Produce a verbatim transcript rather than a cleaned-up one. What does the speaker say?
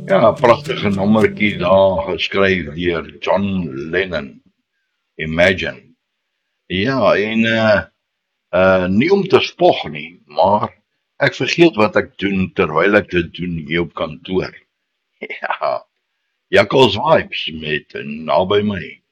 Ja, 'n pragtige nommertjie daar geskryf deur John Lennon, Imagine. Ja, en uh uh nie om te spog nie, maar ek vergeet wat ek doen terwyl ek dit doen hier op kantoor. Ja, Jakkals Vibes met Naby My.